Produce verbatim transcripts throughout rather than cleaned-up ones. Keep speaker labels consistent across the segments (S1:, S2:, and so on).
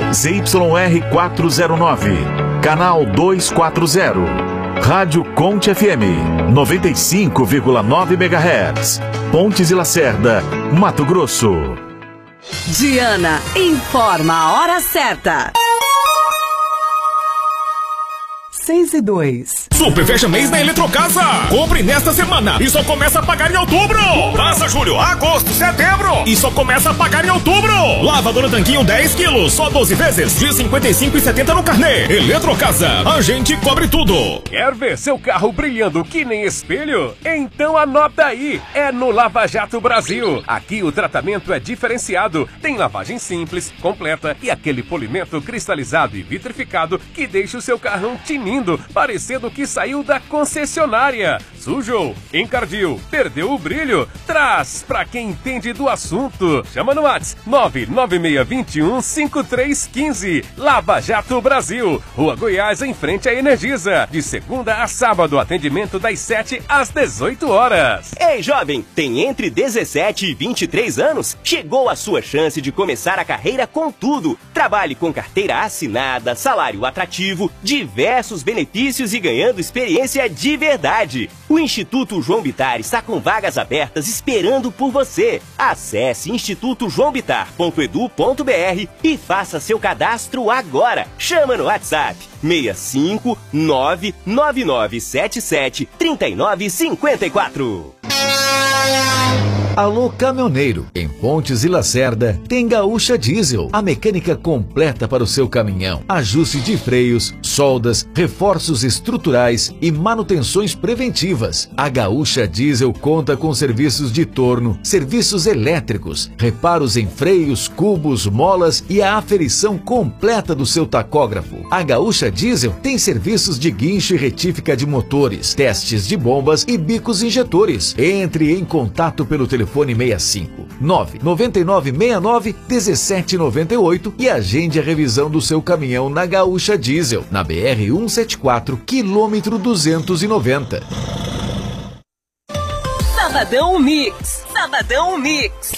S1: Z Y R quatrocentos e nove, canal duzentos e quarenta. Rádio Conte F M, noventa e cinco vírgula nove megahertz. Pontes e Lacerda, Mato Grosso.
S2: Diana informa a hora certa. seis e dois.
S3: Super fecha mês na Eletrocasa. Compre nesta semana e só começa a pagar em outubro. Passa julho, agosto, setembro e só começa a pagar em outubro. Lavadora Tanquinho dez quilos, só doze vezes de cinquenta e cinco reais e setenta centavos no carnê. Eletrocasa, a gente cobre tudo.
S4: Quer ver seu carro brilhando que nem espelho? Então anota aí, é no Lava Jato Brasil. Aqui o tratamento é diferenciado. Tem lavagem simples, completa e aquele polimento cristalizado e vitrificado que deixa o seu carrão tinindo, parecendo que saiu da concessionária. Sujou, encardiu, perdeu o brilho? Traz pra quem entende do assunto. Chama no WhatsApp nove nove seis dois um cinco três um cinco. Lava Jato Brasil, Rua Goiás, em frente à Energisa. De segunda a sábado, atendimento das sete às dezoito horas.
S5: Ei, jovem, tem entre dezessete e vinte e três anos? Chegou a sua chance de começar a carreira com tudo. Trabalhe com carteira assinada, salário atrativo, diversos benefícios e ganhando experiência de verdade. O Instituto João Bittar está com vagas abertas esperando por você. Acesse instituto joão bittar ponto edu ponto br e faça seu cadastro agora. Chama no WhatsApp seis cinco nove nove nove sete sete três nove cinco quatro.
S6: Alô caminhoneiro, em Pontes e Lacerda tem Gaúcha Diesel, a mecânica completa para o seu caminhão. Ajuste de freios, soldas, reforços estruturais e manutenções preventivas. A Gaúcha Diesel conta com serviços de torno, serviços elétricos, reparos em freios, cubos, molas e a aferição completa do seu tacógrafo. A Gaúcha Diesel tem serviços de guincho e retífica de motores, testes de bombas e bicos injetores. Entre em contato pelo telefone seis cinco nove nove nove seis nove um sete nove oito e agende a revisão do seu caminhão na Gaúcha Diesel, na B R cento e setenta e quatro, quilômetro duzentos e noventa.
S2: Sabadão Mix, Sabadão Mix.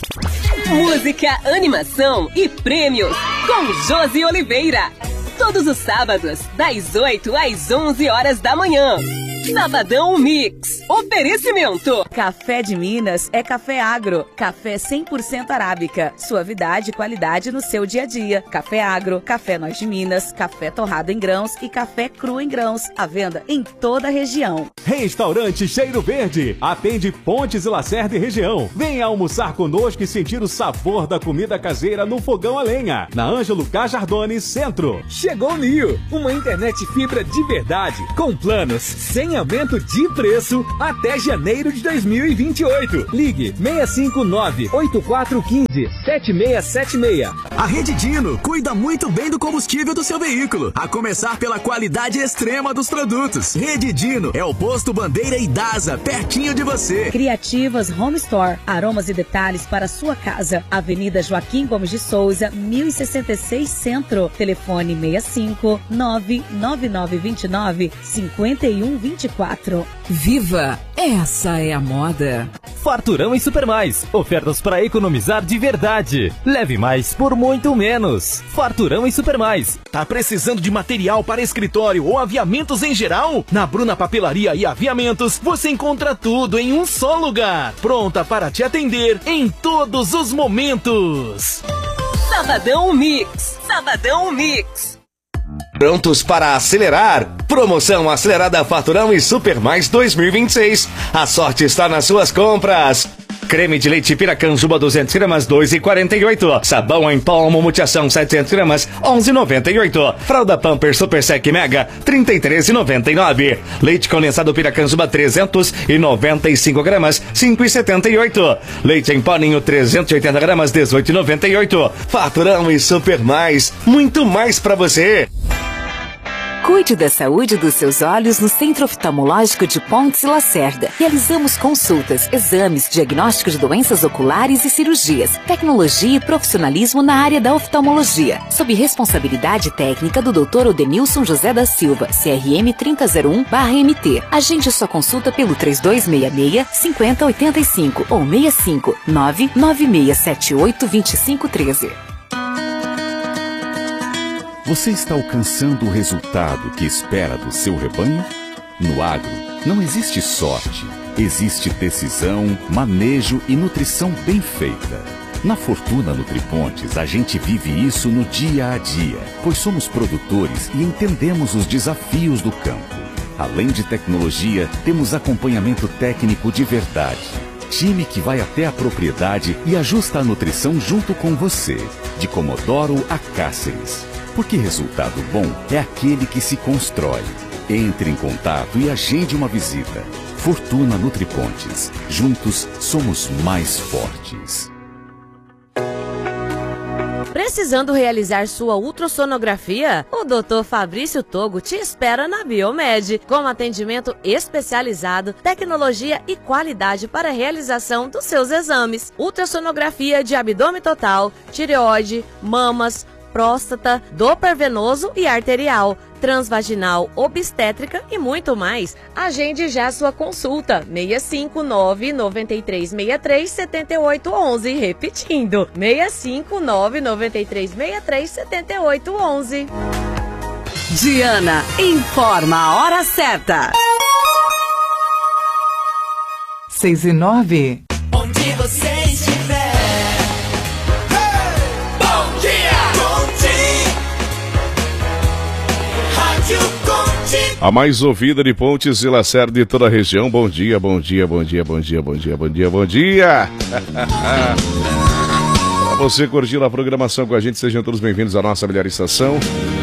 S2: Música, animação e prêmios com Josi Oliveira. Todos os sábados, das oito às onze horas da manhã. Sabadão Mix. Oferecimento. Café de Minas é café agro. Café cem por cento arábica. Suavidade e qualidade no seu dia a dia. Café agro, café Nós de Minas, café torrado em grãos e café cru em grãos. À venda em toda a região.
S7: Restaurante Cheiro Verde. Atende Pontes e Lacerda e região. Venha almoçar conosco e sentir o sabor da comida caseira no fogão a lenha. Na Ângelo Cajardone, Centro.
S8: Chegou o Nio. Uma internet fibra de verdade. Com planos sem aumento de preço até janeiro de dois mil e vinte e oito. Ligue seis cinco nove oito quatro um cinco sete seis sete seis.
S9: A Rede Dino cuida muito bem do combustível do seu veículo, a começar pela qualidade extrema dos produtos. Rede Dino é o posto Bandeira e Dasa, pertinho de você.
S10: Criativas Home Store, aromas e detalhes para sua casa. Avenida Joaquim Gomes de Souza, mil e sessenta e seis Centro. Telefone seis cinco nove nove nove dois nove cinco um dois quatro.
S2: Viva! Essa é a moda.
S11: Farturão e Super Mais. Ofertas para economizar de verdade. Leve mais por muito menos. Farturão e Super Mais.
S3: Tá precisando de material para escritório ou aviamentos em geral? Na Bruna Papelaria e Aviamentos você encontra tudo em um só lugar. Pronta para te atender em todos os momentos.
S2: Sabadão Mix. Sabadão Mix.
S12: Prontos para acelerar? Promoção acelerada Farturão e Super Mais dois mil e vinte e seis. A sorte está nas suas compras. Creme de leite Piracanjuba duzentos gramas, dois reais e quarenta e oito. Sabão em pó multiação setecentos gramas, onze reais e noventa e oito. Fralda Pampers Super Sec Mega, trinta e três reais e noventa e nove. Leite condensado Piracanjuba trezentos e noventa e cinco gramas, cinco reais e setenta e oito. Leite em pó Ninho trezentos e oitenta gramas, dezoito reais e noventa e oito. Farturão e Super Mais, muito mais pra você.
S13: Cuide da saúde dos seus olhos no Centro Oftalmológico de Pontes e Lacerda. Realizamos consultas, exames, diagnóstico de doenças oculares e cirurgias, tecnologia e profissionalismo na área da oftalmologia, sob responsabilidade técnica do doutor Odenilson José da Silva, C R M trinta zero um barra M T. Agende sua consulta pelo três dois seis seis, cinco zero oito cinco ou seis cinco nove nove seis sete oito dois cinco um três.
S14: Você está alcançando o resultado que espera do seu rebanho? No agro, não existe sorte. Existe decisão, manejo e nutrição bem feita. Na Fortuna Nutripontes, a gente vive isso no dia a dia, pois somos produtores e entendemos os desafios do campo. Além de tecnologia, temos acompanhamento técnico de verdade. Time que vai até a propriedade e ajusta a nutrição junto com você. De Comodoro a Cáceres. Porque resultado bom é aquele que se constrói. Entre em contato e agende uma visita. Fortuna Nutripontes. Juntos somos mais fortes.
S15: Precisando realizar sua ultrassonografia? O doutor Fabrício Togo te espera na Biomed, com atendimento especializado, tecnologia e qualidade para a realização dos seus exames. Ultrassonografia de abdômen total, tireoide, mamas, próstata, Doppler venoso e arterial, transvaginal, obstétrica e muito mais. Agende já sua consulta. seis cinco nove, nove três seis três, sete oito um um. Repetindo, seis cinco nove, nove três seis três, sete oito um um.
S2: Diana informa a hora certa.
S16: Seis e nove.
S17: Onde você estiver.
S18: A mais ouvida de Pontes e Lacerda de toda a região. Bom dia, bom dia, bom dia, bom dia, bom dia, bom dia, bom dia. Para você curtir a programação com a gente, sejam todos bem-vindos à nossa melhor estação.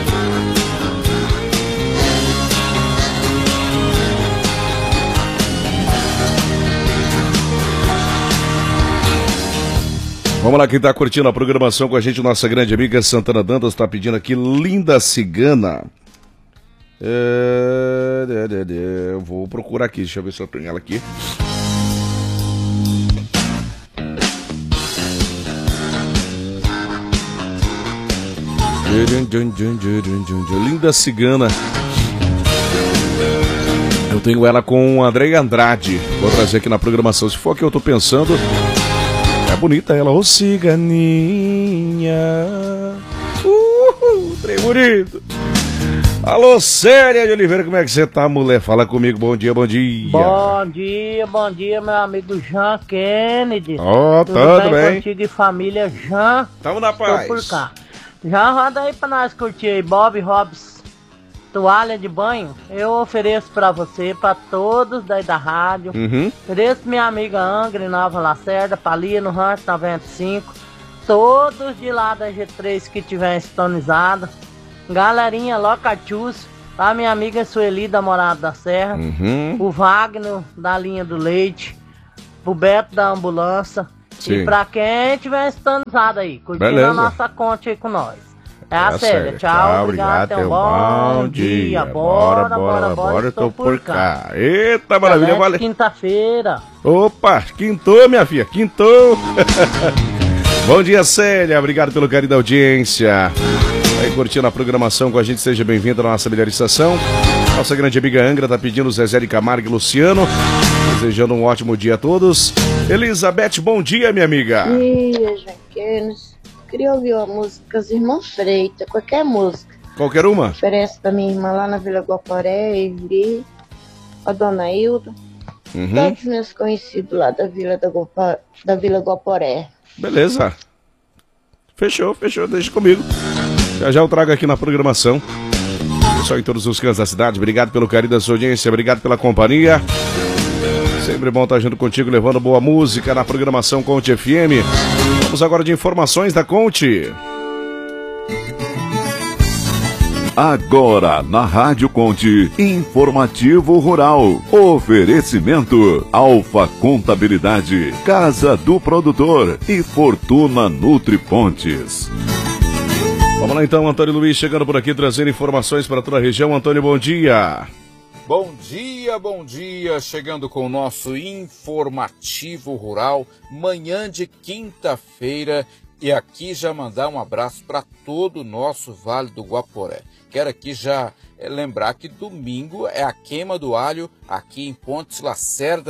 S18: Vamos lá, quem está curtindo a programação com a gente, nossa grande amiga Santana Dantas está pedindo aqui Linda Cigana. É... Eu vou procurar aqui, deixa eu ver se eu tenho ela aqui. Linda Cigana. Eu tenho ela com André Andrade. Vou trazer aqui na programação. Se for o que eu tô pensando, é bonita ela. Ô ciganinha. Uhul, trem bonito. Alô, Célia de Oliveira, como é que você tá, mulher? Fala comigo, bom dia, bom dia.
S19: Bom dia, bom dia, meu amigo Jean Kennedy.
S18: Ó, oh, tudo, tudo bem?
S19: Contigo e família Jean.
S18: Tamo na paz.
S19: Estou por cá. Já roda aí pra nós curtir aí, Bob Hobbs, toalha de banho. Eu ofereço pra você, pra todos daí da rádio.
S18: Uhum.
S19: Ofereço minha amiga Angra, Nova Lacerda, Palia no Rancho noventa e cinco. Todos de lá da G três que tiver sintonizado. Galerinha Locatius, a minha amiga Sueli da Morada da Serra,
S18: uhum.
S19: O Wagner da linha do leite, o Beto da ambulância. Sim. E pra quem tiver sintonizado aí, curtindo Beleza. A nossa conta aí com nós. É a tá Célia, tchau, tchau, obrigado, até um bom, bom dia. dia. Bora, bora, bora, bora, eu tô por cá. cá.
S18: Eita, maravilha, valeu.
S19: Quinta-feira.
S18: Opa, quintou, minha filha, quintou. Bom dia, Célia, obrigado pelo carinho da audiência. Aí curtindo a programação com a gente, seja bem-vindo à nossa melhor estação. Nossa grande amiga Angra tá pedindo Zezé de Camargo e Luciano, desejando um ótimo dia a todos. Elizabeth, bom dia, minha amiga.
S20: Bom dia, Janquenes. Queria ouvir a música Os Irmãos Freitas, qualquer música.
S18: Qualquer uma?
S20: Oferece pra minha irmã lá na Vila Guaporé, Ivri, a dona Hilda,
S18: uhum.
S20: todos os meus conhecidos lá da Vila, da, Guapa, da Vila Guaporé.
S18: Beleza. Fechou, fechou, deixa comigo. Já já eu trago aqui na programação. Pessoal em todos os cantos da cidade, obrigado pelo carinho da sua audiência, obrigado pela companhia. Sempre bom estar junto contigo, levando boa música na programação Conte F M. Vamos agora de informações da Conte.
S1: Agora na Rádio Conte, informativo rural. Oferecimento Alfa Contabilidade, Casa do Produtor e Fortuna Nutripontes.
S18: Vamos lá então, Antônio Luiz chegando por aqui, trazendo informações para toda a região. Antônio, bom dia.
S21: Bom dia, bom dia. Chegando com o nosso informativo rural, manhã de quinta-feira. E aqui já mandar um abraço para todo o nosso Vale do Guaporé. Quero aqui já é, lembrar que domingo é a queima do alho aqui em Pontes Lacerda, né?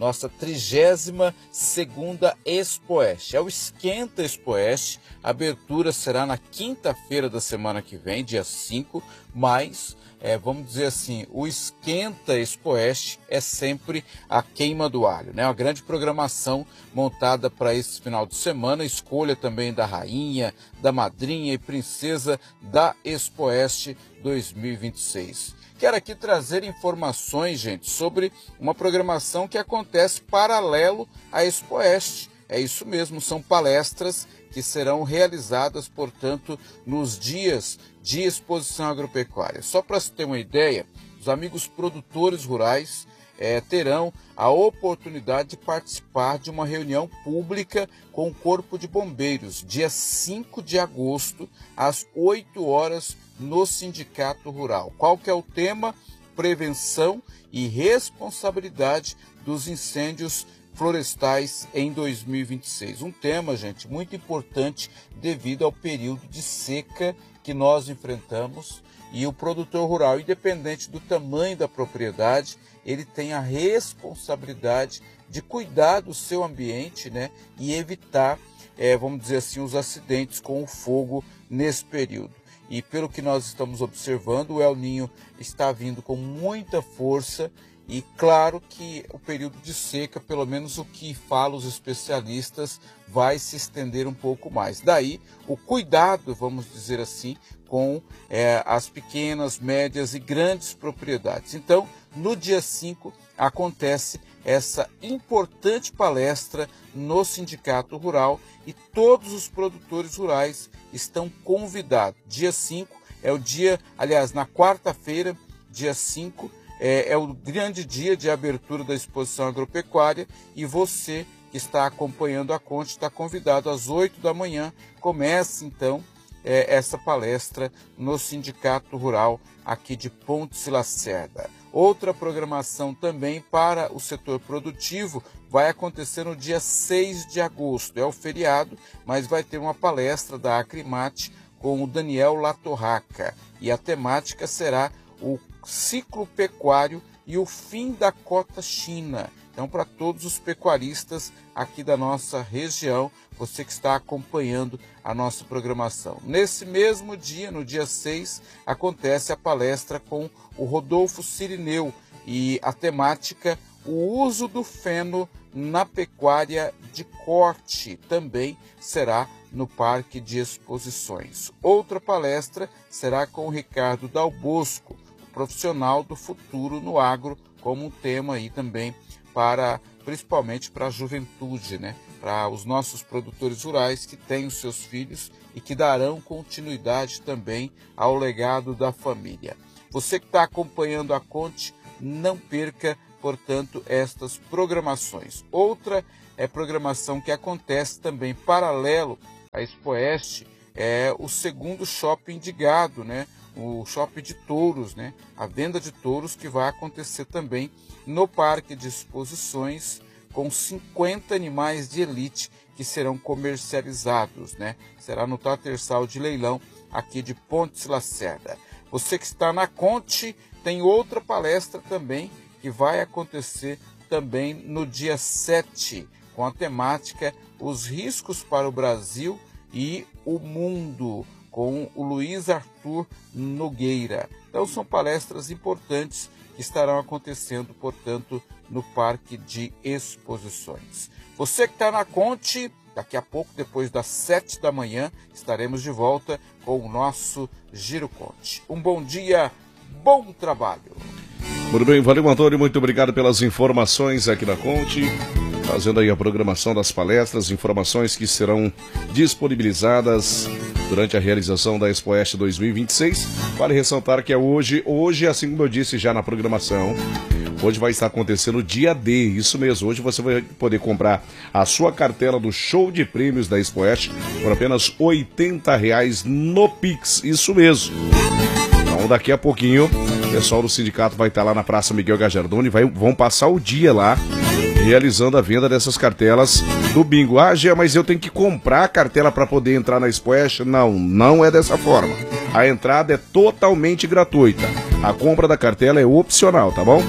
S21: nossa trigésima segunda Expoeste. É o Esquenta Expoeste, a abertura será na quinta-feira da semana que vem, dia cinco, mas... É, vamos dizer assim, o Esquenta Expoeste é sempre a queima do alho, né? Uma grande programação montada para esse final de semana, escolha também da rainha, da madrinha e princesa da Expoeste dois mil e vinte e seis. Quero aqui trazer informações, gente, sobre uma programação que acontece paralelo à Expoeste. É isso mesmo, são palestras que serão realizadas, portanto, nos dias de exposição agropecuária. Só para se ter uma ideia, os amigos produtores rurais é, terão a oportunidade de participar de uma reunião pública com o Corpo de Bombeiros, dia cinco de agosto, às oito horas, no Sindicato Rural. Qual que é o tema? Prevenção e responsabilidade dos incêndios florestais em dois mil e vinte e seis. Um tema, gente, muito importante devido ao período de seca que nós enfrentamos, e o produtor rural, independente do tamanho da propriedade, ele tem a responsabilidade de cuidar do seu ambiente, né, e evitar, é, vamos dizer assim, os acidentes com o fogo nesse período. E pelo que nós estamos observando, o El Niño está vindo com muita força. E claro que o período de seca, pelo menos o que falam os especialistas, vai se estender um pouco mais. Daí o cuidado, vamos dizer assim, com é, as pequenas, médias e grandes propriedades. Então, no dia cinco, acontece essa importante palestra no Sindicato Rural e todos os produtores rurais estão convidados. Dia cinco é o dia, aliás, na quarta-feira, dia cinco, É, é o grande dia de abertura da exposição agropecuária, e você que está acompanhando a Conte está convidado às oito da manhã. Começa então é, essa palestra no Sindicato Rural aqui de Pontes e Lacerda. Outra programação também para o setor produtivo vai acontecer no dia seis de agosto. É o feriado, mas vai ter uma palestra da Acrimate com o Daniel Latorraca, e a temática será o ciclo pecuário e o fim da cota China. Então, para todos os pecuaristas aqui da nossa região, você que está acompanhando a nossa programação. Nesse mesmo dia, no dia seis, acontece a palestra com o Rodolfo Cirineu, e a temática, o uso do feno na pecuária de corte, também será no Parque de Exposições. Outra palestra será com o Ricardo Dal Bosco, profissional do futuro no agro, como um tema aí também para, principalmente para a juventude, né? Para os nossos produtores rurais que têm os seus filhos e que darão continuidade também ao legado da família. Você que está acompanhando a Conte, não perca, portanto, estas programações. Outra é programação que acontece também paralelo à Expoeste, é o segundo shopping de gado, né? O shopping de touros, né? A venda de touros que vai acontecer também no Parque de Exposições, com cinquenta animais de elite que serão comercializados, né? Será no Tatersal de Leilão aqui de Pontes Lacerda. Você que está na Conte, tem outra palestra também que vai acontecer também no dia sete, com a temática Os Riscos para o Brasil e o Mundo, com o Luiz Arthur Nogueira. Então são palestras importantes que estarão acontecendo, portanto, no Parque de Exposições. Você que está na Conte, daqui a pouco, depois das sete da manhã, estaremos de volta com o nosso Giro Conte. Um bom dia, bom trabalho!
S18: Muito bem, valeu, Antônio, muito obrigado pelas informações aqui na Conte, fazendo aí a programação das palestras, informações que serão disponibilizadas durante a realização da Expoeste dois mil e vinte e seis. Vale ressaltar que é hoje, hoje, assim como eu disse já na programação, hoje vai estar acontecendo o dia D, isso mesmo, hoje você vai poder comprar a sua cartela do show de prêmios da Expoeste por apenas oitenta reais no Pix, isso mesmo. Então daqui a pouquinho o pessoal do sindicato vai estar lá na Praça Miguel Gajardoni, vai, vão passar o dia lá realizando a venda dessas cartelas do bingo. Ah, Gê, mas eu tenho que comprar a cartela para poder entrar na Expoeste? Não, não é dessa forma. A entrada é totalmente gratuita. A compra da cartela é opcional, tá bom?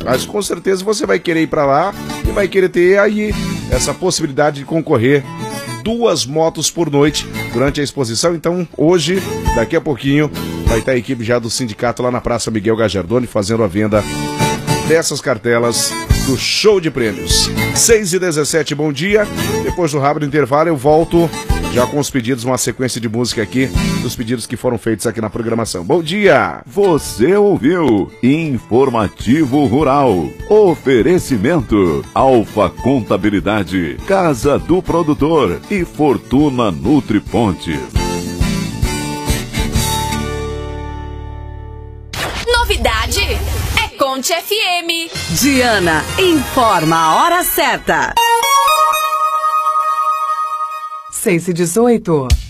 S18: Mas com certeza você vai querer ir para lá e vai querer ter aí essa possibilidade de concorrer duas motos por noite durante a exposição. Então hoje, daqui a pouquinho, vai estar a equipe já do sindicato lá na Praça Miguel Gajardoni fazendo a venda dessas cartelas do show de prêmios. seis e dezessete, bom dia. Depois do rápido intervalo eu volto já com os pedidos, uma sequência de música aqui, dos pedidos que foram feitos aqui na programação. Bom dia!
S14: Você ouviu Informativo Rural. Oferecimento Alfa Contabilidade, Casa do Produtor e Fortuna Nutripontes.
S2: Novidade é Conte F M.
S4: Diana informa a hora certa.
S16: seis e dezoito.